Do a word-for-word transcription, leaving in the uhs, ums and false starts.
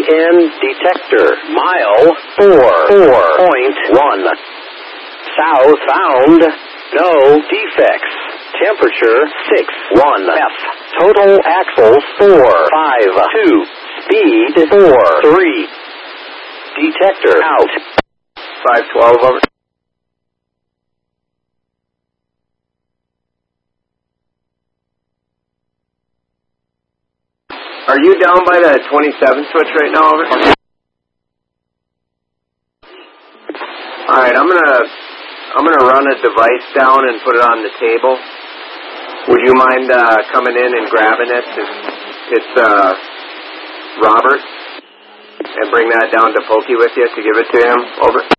in detector. Mile four four point one. Southbound. No defects. Temperature six one F. Total axles four five two. Speed four three. Detector out. five twelve over. Are you down by the twenty-seven switch right now, over? Alright, I'm gonna I'm gonna run a device down and put it on the table. Would you mind uh, coming in and grabbing it? It's, it's uh, Robert. And bring that down to Pokey with you to give it to him. Over.